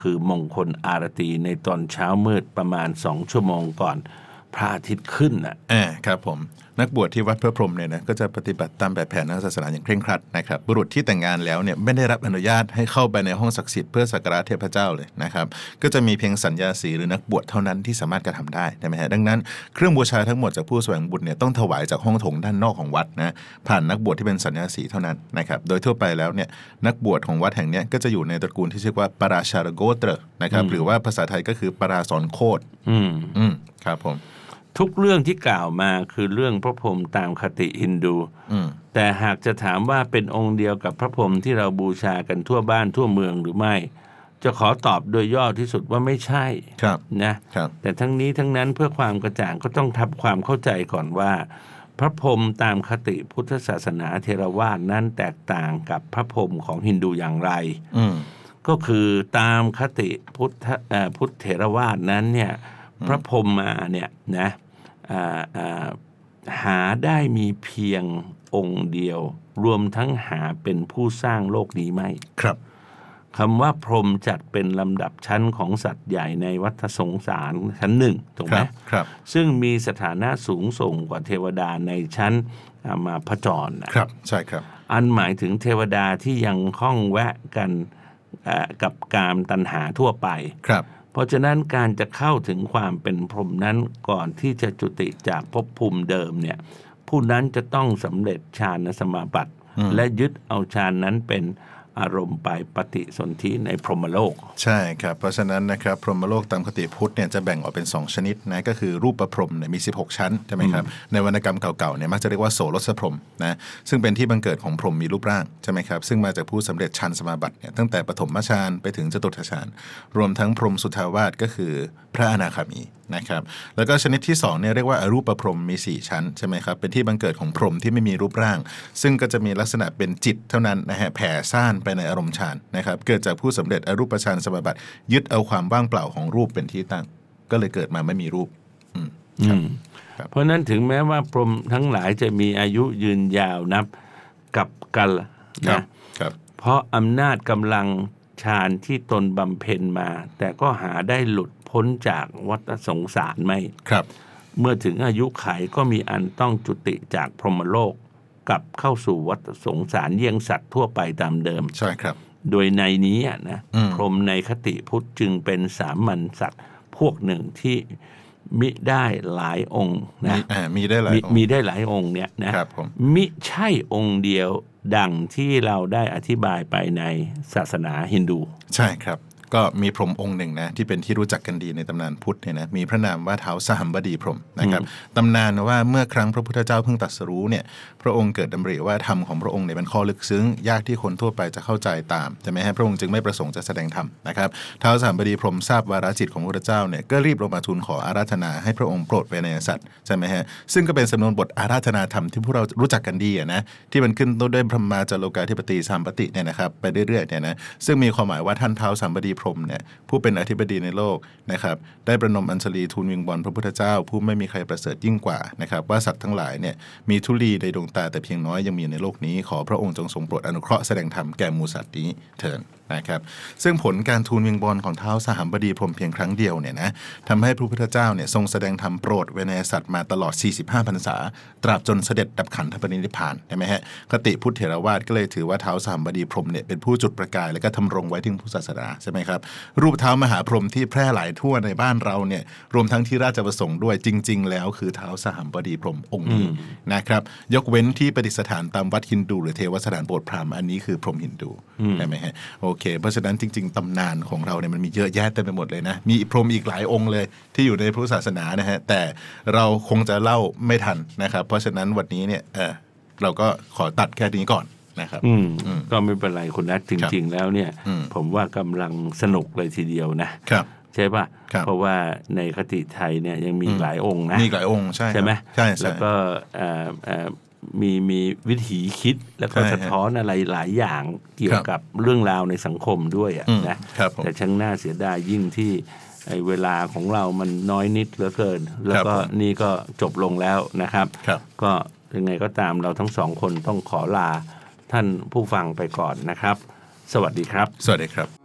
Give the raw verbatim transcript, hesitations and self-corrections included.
คือมงคลอารตีในตอนเช้ามืดประมาณสองชั่วโมงก่อนพระอาทิตย์ขึ้นน่ะอ่าครับผมนักบวชที่วัดพระพรหมเนี่ยนะก็จะปฏิบัติตามแบบแผนทางศาสนาอย่างเคร่งครัดนะครับบุรุษที่แต่งงานแล้วเนี่ยไม่ได้รับอนุญาตให้เข้าไปในห้องศักดิ์สิทธิ์เพื่อสักการะเทพเจ้าเลยนะครับก็จะมีเพียงสัญญาสีหรือนักบวชเท่านั้นที่สามารถกระทำได้ใช่ไหมฮะดังนั้นเครื่องบูชาทั้งหมดจากผู้แสวงบุญเนี่ยต้องถวายจากห้องโถงด้านนอกของวัดนะผ่านนักบวชที่เป็นสัญญาสีเท่านั้นนะครับโดยทั่วไปแล้วเนี่ยนักบวชของวัดแห่งนี้ก็จะอยู่ในตระกูลที่ชื่อว่าปราชารโกตรนะครับหรือว่าภาษาไทยก็คือปราสรโคตรอืมอืมครับผมทุกเรื่องที่กล่าวมาคือเรื่องพระพรหมตามคติฮินดูแต่หากจะถามว่าเป็นองค์เดียวกับพระพรหมที่เราบูชากันทั่วบ้านทั่วเมืองหรือไม่จะขอตอบโดยย่อที่สุดว่าไม่ใช่นะแต่ทั้งนี้ทั้งนั้นเพื่อความกระจ่างก็ต้องทำความเข้าใจก่อนว่าพระพรหมตามคติพุทธศาสนาเทรวาสนั้นแตกต่างกับพระพรหมของฮินดูอย่างไรก็คือตามคติพุทธพุทธเถรวาสนั้นเนี่ยพระพรหมมาเนี่ยนะหาได้มีเพียงองค์เดียวรวมทั้งหาเป็นผู้สร้างโลกนี้ไหมครับคำว่าพรหมจัดเป็นลำดับชั้นของสัตว์ใหญ่ในวัฏสงสารชั้นหนึ่งถูกไหมครับซึ่งมีสถานะสูงส่งกว่าเทวดาในชั้นมาพจรครับใช่ครับอันหมายถึงเทวดาที่ยังคล้องแวะกันกับกามตัณหาทั่วไปครับเพราะฉะนั้นการจะเข้าถึงความเป็นพรหมนั้นก่อนที่จะจุติจากภพภูมิเดิมเนี่ยผู้นั้นจะต้องสำเร็จฌานสมาบัติและยึดเอาฌานนั้นเป็นอารมณ์ไปปฏิสนธิในพรหมโลกใช่ครับเพราะฉะนั้นนะครับพรหมโลกตามคติพุทธเนี่ยจะแบ่งออกเป็นสองชนิดนะก็คือรูปประพรหมเนี่ยมีสิบหกชั้นใช่ไหมครับในวรรณกรรมเก่าๆเนี่ยมักจะเรียกว่าโสรสพรหมนะซึ่งเป็นที่บังเกิดของพรหมมีรูปร่างใช่ไหมครับซึ่งมาจากผู้สำเร็จฌานสมาบัติเนี่ยตั้งแต่ปฐมฌานไปถึงจตุตถฌานรวมทั้งพรหมสุทธาวาสก็คือพระอนาคามีนะครับแล้วก็ชนิดที่สองเนี่ยเรียกว่าอรูปพรหมมีสี่ชั้นใช่ไหมครับเป็นที่บังเกิดของพรหมที่ไม่มีรูปร่างซึ่งก็จะมีลักษณะเป็นจิตเท่านั้นนะฮะแผ่ซ่านไปในอารมณ์ฌานนะครับเกิดจากผู้สำเร็จอรูปฌานสมาบัติยึดเอาความว่างเปล่าของรูปเป็นที่ตั้งก็เลยเกิดมาไม่มีรูปอืมครับเพราะนั้นถึงแม้ว่าพรหมทั้งหลายจะมีอายุยืนยาวนับกับกันนะครับเพราะอำนาจกำลังฌานที่ตนบำเพ็ญมาแต่ก็หาได้หลุดพ้นจากวัฏสงสารไม่ครับเมื่อถึงอายุไขก็มีอันต้องจุติจากพรหมโลกกลับเข้าสู่วัฏสงสารเยี่ยงสัตว์ทั่วไปตามเดิมใช่ครับโดยในนี้นะพรหมในคติพุทธจึงเป็นสามัญสัตว์พวกหนึ่งที่มิได้หลายองค์นะมีได้หลายมีได้หลายองค์เนี่ยนะมิใช่องค์เดียวดังที่เราได้อธิบายไปในศาสนาฮินดูใช่ครับก็มีพรหมองค์หนึ่งนะที่เป็นที่รู้จักกันดีในตำนานพุทธเนี่ยนะมีพระนามว่าท้าวสหัมบดีพรหมนะครับตำนานว่าเมื่อครั้งพระพุทธเจ้าเพิ่งตรัสรู้เนี่ยพระองค์เกิดดำริว่าธรรมของพระองค์เนี่ยเป็นข้อลึกซึ้งยากที่คนทั่วไปจะเข้าใจตามใช่ไหมฮะพระองค์จึงไม่ประสงค์จะแสดงธรรมนะครับท้าวสหัมบดีพรหมทราบวาระจิตของพระพุทธเจ้าเนี่ยก็รีบลงมาทูลขออาราธนาให้พระองค์โปรดเวนยสัตว์ใช่ไหมฮะซึ่งก็เป็นสำนวนบทอาราธนาธรรมที่พวกเรารู้จักกันดีนะที่มันขึ้นต้นด้วยพรหมาจาโลกาธิปติสามปติเนี่ยนะครับไปเรื่อยๆเนี่ยนะซึ่งมีความหมายว่าท่านท้าวสหัมบดีพรหมเนี่ยผู้เป็นอธิบดีในโลกนะครับได้ประนมอัญชลีทูลวิงวอนพระพุทธเจ้าผู้ไม่มีใครประเสริฐยิ่งกว่านะครับว่าสัตว์ทั้งหลายเนี่ยมีธุลีในดวงตาแต่เพียงน้อยยังมีในโลกนี้ขอพระองค์จงทรงโปรดอนุเคราะห์แสดงธรรมแก่หมู่สัตว์นี้เถิดนะครับซึ่งผลการทูลวิงวอนของท้าวสหัมบดีพรหมเพียงครั้งเดียวเนี่ยนะทำให้พระพุทธเจ้าเนี่ยทรงแสดงธรรมโปรดเวนยสัตว์มาตลอดสี่สิบห้าพรรษาตราบจนเสด็จดับขันธปรินิพพานใช่ไหมฮะคติพุทธเถรวาทก็เลยถือว่าท้าวสหัมบดีพรหมเนี่ยเป็นผู้จุดประกายและก็ทำรงไว้ถึงพุทธศาสนาใช่ไหมครับรูปเท้ามหาพรหมที่แพร่หลายทั่วในบ้านเราเนี่ยรวมทั้งที่ราชประสงค์ด้วยจริงๆแล้วคือท้าวสหัมบดีพรหมองค์นี้นะครับยกเว้นที่ประดิษฐานตามวัดฮินดูหรือเทวสถานโปรดพราหมณ์อันนี้คือพรหมฮินดูใช่ไหมฮะโอเคเพราะฉะนั้นจริงๆตำนานของเราเนี่ยมันมีเยอะแยะเต็มไปหมดเลยนะมีพรหมอีกหลายองค์เลยที่อยู่ในพุทธศาสนานะฮะแต่เราคงจะเล่าไม่ทันนะครับเพราะฉะนั้นวันนี้เนี่ยเออเราก็ขอตัดแค่นี้ก่อนนะครับก็ไม่เป็นไรคุณนัทจริงๆแล้วเนี่ยผมว่ากำลังสนุกเลยทีเดียวนะครับใช่ป่ะเพราะว่าในคติไทยเนี่ยยังมีหลายองค์นะมีหลายองค์ใช่ใช่ไหมใช่แล้วก็มีมีวิถีคิดแล้วก็สะท้อนอะไรหลายอย่างเกี่ยวกับเรื่องราวในสังคมด้วยนะแต่ช่างน่าเสียดายยิ่งที่ไอ้เวลาของเรามันน้อยนิดเหลือเกินแล้วก็นี่ก็จบลงแล้วนะครับก็ยังไงก็ตามเราทั้งสองคนต้องขอลาท่านผู้ฟังไปก่อนนะครับสวัสดีครับสวัสดีครับ